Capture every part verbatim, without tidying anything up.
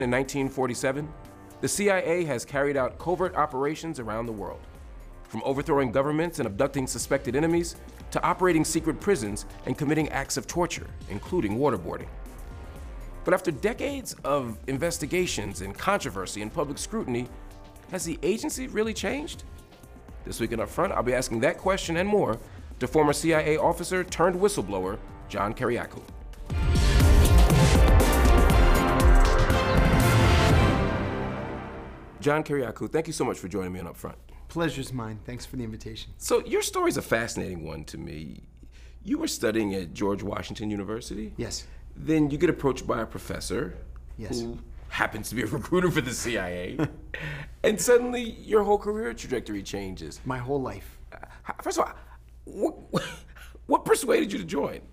In nineteen forty-seven, the C I A has carried out covert operations around the world, from overthrowing governments and abducting suspected enemies to operating secret prisons and committing acts of torture, including waterboarding. But after decades of investigations and controversy and public scrutiny, has the agency really changed? This week in Upfront, I'll be asking that question and more to former C I A officer turned whistleblower, John Kiriakou. John Kiriakou, thank you so much for joining me on Upfront. Pleasure's mine. Thanks for the invitation. So your story's a fascinating one to me. You were studying at George Washington University? Yes. Then you get approached by a professor Yes. who happens to be a recruiter for the C I A, and suddenly your whole career trajectory changes. My whole life. Uh, First of all, what, what persuaded you to join?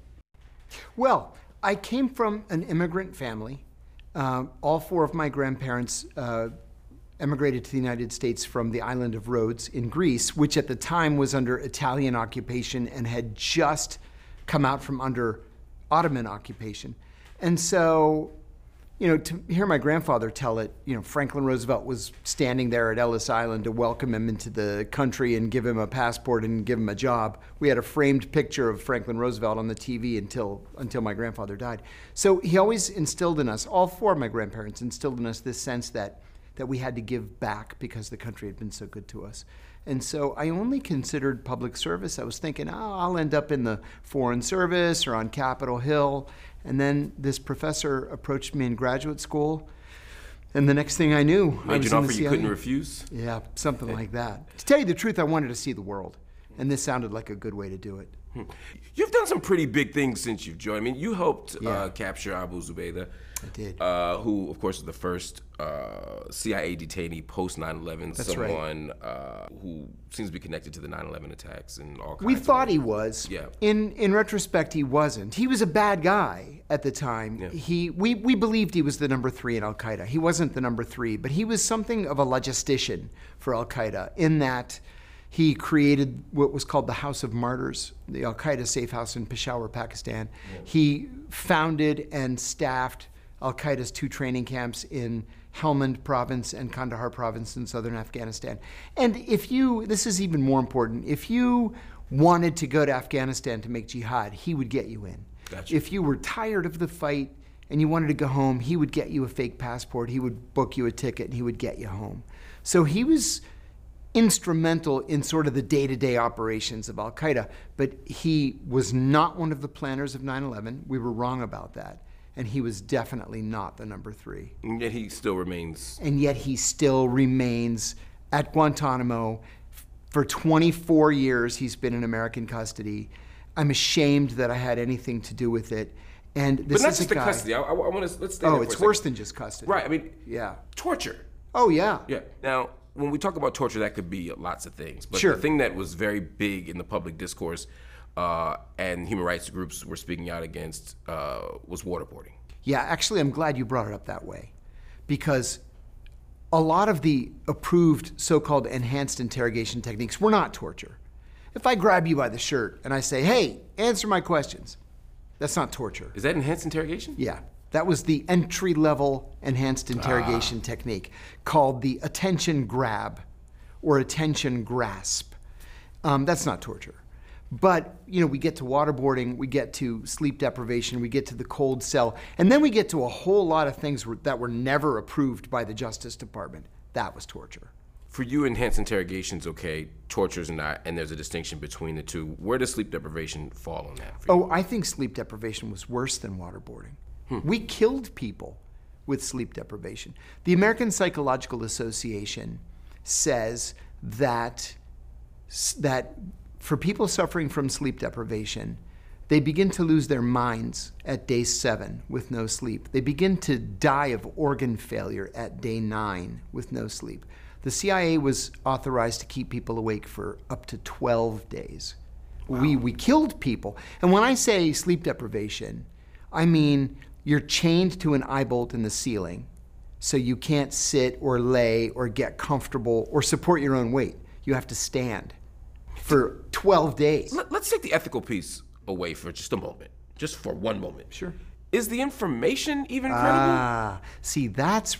Well, I came from an immigrant family. Uh, all four of my grandparents uh, emigrated to the United States from the island of Rhodes in Greece, which at the time was under Italian occupation and had just come out from under Ottoman occupation. And so, you know, to hear my grandfather tell it, you know, Franklin Roosevelt was standing there at Ellis Island to welcome him into the country and give him a passport and give him a job. We had a framed picture of Franklin Roosevelt on the T V until, until my grandfather died. So he always instilled in us, all four of my grandparents instilled in us this sense that that we had to give back because the country had been so good to us. And so I only considered public service. I was thinking, oh, I'll end up in the Foreign Service or on Capitol Hill. And then this professor approached me in graduate school. And the next thing I knew, I Made was you an in the offer C I A. you couldn't refuse? Yeah, something like that. To tell you the truth, I wanted to see the world. And this sounded like a good way to do it. Hmm. You've done some pretty big things since you've joined. I mean, you helped Yeah. uh, capture Abu Zubaydah. I did. Uh, who, of course, was the first uh, C I A detainee post nine eleven. That's right. Someone uh, who seems to be connected to the nine eleven attacks and all kinds We of thought ways. he was. Yeah. In in retrospect, he wasn't. He was a bad guy at the time. Yeah. He we, we believed he was the number three in Al Qaeda. He wasn't the number three, but he was something of a logistician for Al Qaeda in that he created what was called the House of Martyrs, the Al Qaeda safe house in Peshawar, Pakistan. Yeah. He founded and staffed Al Qaeda's two training camps in Helmand province and Kandahar province in southern Afghanistan. And if you, this is even more important, if you wanted to go to Afghanistan to make jihad, he would get you in. Gotcha. If you were tired of the fight and you wanted to go home, he would get you a fake passport, he would book you a ticket, and he would get you home. So he was instrumental in sort of the day-to-day operations of Al Qaeda, but he was not one of the planners of nine eleven. We were wrong about that. And he was definitely not the number three. And yet he still remains. And yet he still remains at Guantanamo. For twenty-four years, he's been in American custody. I'm ashamed that I had anything to do with it. And this But not is just a the guy, custody. I, I, I want to let's stay Oh, there for it's a second. worse than just custody. Right. I mean, Yeah. torture. Oh, yeah. Yeah. Now, when we talk about torture, that could be lots of things. But Sure. the thing that was very big in the public discourse uh, and human rights groups were speaking out against uh, was waterboarding. Yeah, actually, I'm glad you brought it up that way, because a lot of the approved so-called enhanced interrogation techniques were not torture. If I grab you by the shirt and I say, hey, answer my questions, that's not torture. Is that enhanced interrogation? Yeah, that was the entry-level enhanced interrogation Ah. technique called the attention grab or attention grasp. Um, that's not torture. But, you know, we get to waterboarding, we get to sleep deprivation, we get to the cold cell, and then we get to a whole lot of things that were never approved by the Justice Department. That was torture. For you, enhanced interrogation's okay, torture's not, and there's a distinction between the two. Where does sleep deprivation fall on that for you? Oh, I think sleep deprivation was worse than waterboarding. Hmm. We killed people with sleep deprivation. The American Psychological Association says that, that for people suffering from sleep deprivation, they begin to lose their minds at day seven with no sleep. They begin to die of organ failure at day nine with no sleep. The C I A was authorized to keep people awake for up to twelve days. Wow. We, we killed people. And when I say sleep deprivation, I mean you're chained to an eye bolt in the ceiling, so you can't sit or lay or get comfortable or support your own weight. You have to stand for twelve days. Let's take the ethical piece away for just a moment, just for one moment. Sure. Is the information even credible? Ah, see, that's